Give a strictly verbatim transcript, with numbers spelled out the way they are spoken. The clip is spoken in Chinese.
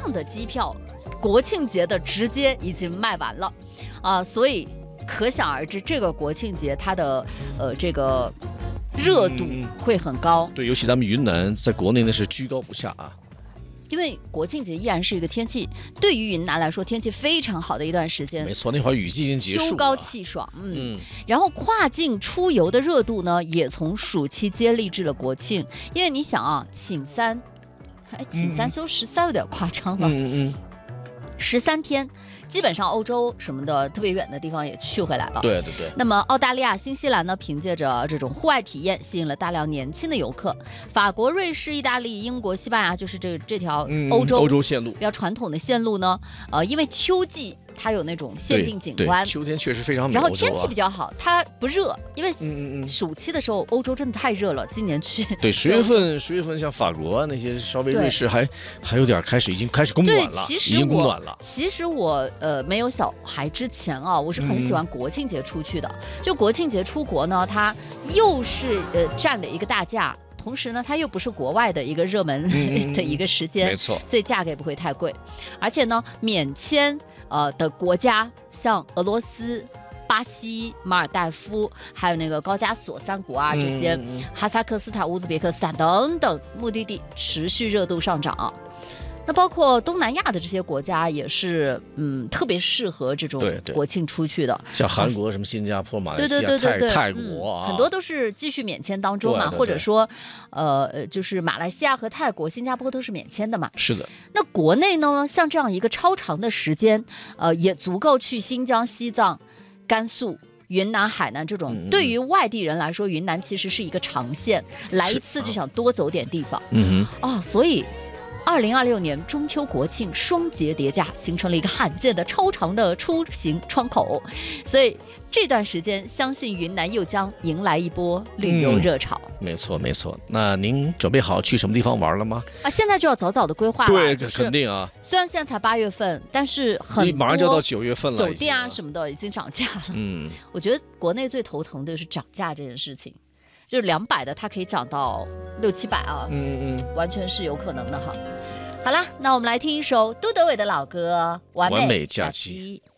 样的机票，国庆节的直接已经卖完了啊、呃，所以可想而知，这个国庆节它的呃这个热度会很高。 嗯、对，尤其咱们云南在国内呢是居高不下啊。 因为国庆节依然是一个天气，对于云南来说天气非常好的一段时间。 没错，那会儿雨季已经结束了， 秋高气爽。嗯， 嗯然后跨境出游的热度呢，也从暑期接力至了国庆。因为你想啊，请三，哎，请三休十三有点夸张了。 嗯嗯十三天，基本上欧洲什么的特别远的地方也去回来了。 对对对。 那么澳大利亚、新西兰呢，凭借着这种户外体验，吸引了大量年轻的游客。法国、瑞士、意大利、英国、西班牙，就是这这条欧洲、 嗯、欧洲线路比较传统的线路呢。呃，因为秋季它有那种限定景观， 秋天确实非常美。 然后天气比较好，它不热，因为嗯嗯暑期的时候欧洲真的太热了。今年去对十月份，十月份像法国啊那些稍微瑞士还还有点开始已经开始供暖了， 对，其实已经供暖了。 其实我呃没有小孩之前啊，我是很喜欢国庆节出去的。嗯、就国庆节出国呢，它又是呃占了一个大假。同时呢，它又不是国外的一个热门的一个时间， 嗯、没错， 所以价格也不会太贵。而且呢，免签呃的国家像俄罗斯、巴西、马尔代夫，还有那个高加索三国啊，这些、 嗯、 哈萨克斯坦、乌兹别克斯坦等等目的地持续热度上涨、啊。那包括东南亚的这些国家也是，嗯，特别适合这种国庆出去的， 像韩国、什么新加坡、马来西亚、 对对对对对泰国啊、 嗯，很多都是继续免签当中嘛， 对对对， 或者说，呃，就是马来西亚和泰国、新加坡都是免签的嘛。 是的。 那国内呢，像这样一个超长的时间，呃，也足够去新疆、西藏、甘肃、云南、海南这种， 嗯、 对于外地人来说，云南其实是一个长线，来一次就想多走点地方。 嗯哼，哦，所以。二零二六年中秋国庆双节叠加，形成了一个罕见的超长的出行窗口，所以这段时间相信云南又将迎来一波旅游热潮。 嗯、没错没错，那您准备好去什么地方玩了吗？ 啊，现在就要早早的规划了。 对， 就是、 肯定啊。 虽然现在才八月份，但是很多马上就到九月份了， 酒店啊什么的已经涨价了。 嗯， 我觉得国内最头疼的是涨价这件事情。就是两百的，它可以涨到六七百啊， 嗯嗯， 完全是有可能的哈。好啦，那我们来听一首杜德伟的老歌《完美假期》。